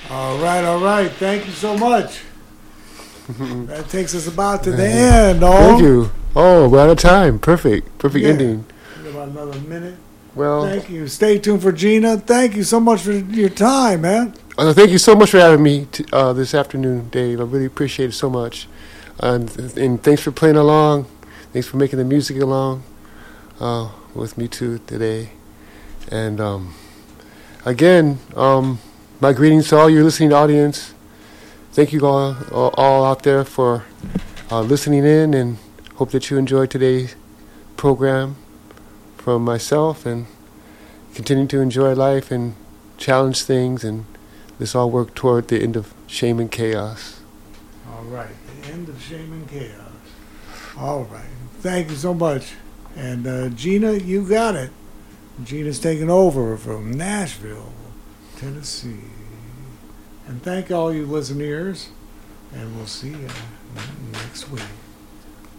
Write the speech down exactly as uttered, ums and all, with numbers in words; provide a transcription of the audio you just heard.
All right, all right. Thank you so much. That takes us about to the end, oh. Thank you. Oh, we're out of time. Perfect. Perfect Yeah. ending. About another minute. Well, thank you. Stay tuned for Gina. Thank you so much for your time, man. Uh, thank you so much for having me t- uh, this afternoon, Dave. I really appreciate it so much. And, and thanks for playing along. Thanks for making the music along uh, with me too today. And um, again, um, my greetings to all your listening audience. Thank you all, all, all out there for uh, listening in, and hope that you enjoyed today's program from myself, and continue to enjoy life and challenge things, and let's all work toward the end of shame and chaos. All right, the end of shame and chaos. All right, thank you so much. And uh, Gina, you got it. Gina's taking over from Nashville, Tennessee. And thank all you listeners, and we'll see you next week.